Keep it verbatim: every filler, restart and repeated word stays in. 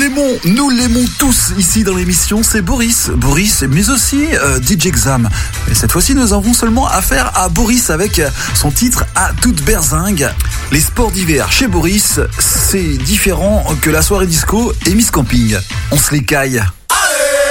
l'aimons, nous l'aimons tous ici dans l'émission, c'est Boris. Boris, mais aussi euh, D J Exam. Et cette fois-ci, nous avons seulement affaire à Boris avec son titre à toute berzingue. Les sports d'hiver chez Boris, c'est différent que la soirée disco et Miss Camping. On se les caille.